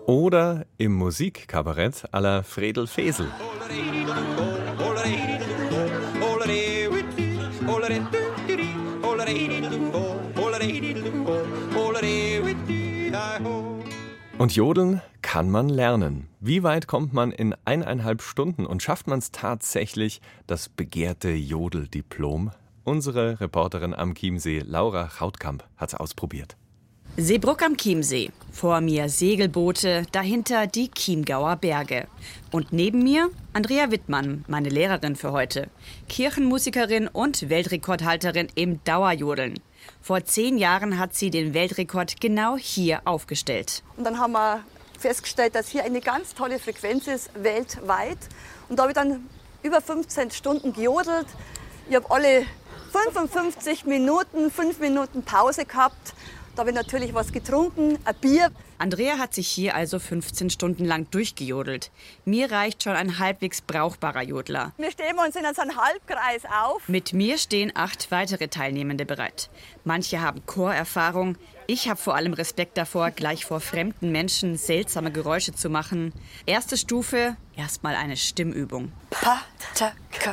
Oder im Musikkabarett à la Fredel Fesel. Und Jodeln kann man lernen. Wie weit kommt man in 1,5 Stunden und schafft man es tatsächlich, das begehrte Jodeldiplom? Unsere Reporterin am Chiemsee, Laura Chautkamp, hat es ausprobiert. Seebruck am Chiemsee. Vor mir Segelboote, dahinter die Chiemgauer Berge. Und neben mir Andrea Wittmann, meine Lehrerin für heute. Kirchenmusikerin und Weltrekordhalterin im Dauerjodeln. Vor 10 Jahren hat sie den Weltrekord genau hier aufgestellt. Und dann haben wir festgestellt, dass hier eine ganz tolle Frequenz ist, weltweit. Und da habe ich dann über 15 Stunden gejodelt. Ich habe alle 55 Minuten, 5 Minuten Pause gehabt. Da habe ich natürlich was getrunken, ein Bier. Andrea hat sich hier also 15 Stunden lang durchgejodelt. Mir reicht schon ein halbwegs brauchbarer Jodler. Wir stellen uns in so einem Halbkreis auf. Mit mir stehen 8 weitere Teilnehmende bereit. Manche haben Chorerfahrung. Ich habe vor allem Respekt davor, gleich vor fremden Menschen seltsame Geräusche zu machen. Erste Stufe, erstmal eine Stimmübung. Pataka,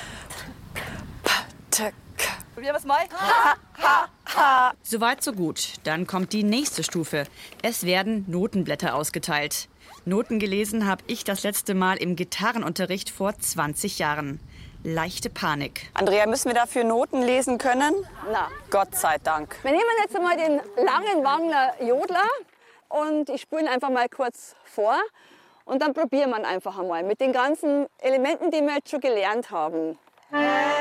Pataka. Probieren wir es mal. Ha, ha, ha. Soweit so gut. Dann kommt die nächste Stufe. Es werden Notenblätter ausgeteilt. Noten gelesen habe ich das letzte Mal im Gitarrenunterricht vor 20 Jahren. Leichte Panik. Andrea, müssen wir dafür Noten lesen können? Na, Gott sei Dank. wir nehmen jetzt einmal den langen Wangler Jodler und ich spule ihn einfach mal kurz vor. Und dann probieren wir ihn einfach einmal mit den ganzen Elementen, die wir jetzt schon gelernt haben.